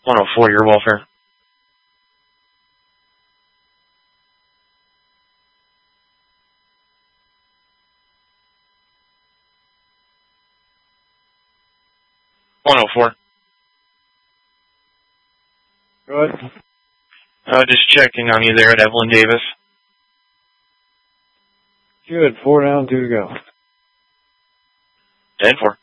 104, your welfare. $104. Go ahead. Just checking on you there at Evelyn Davis. Good. 4 down, 2 to go. 10-4.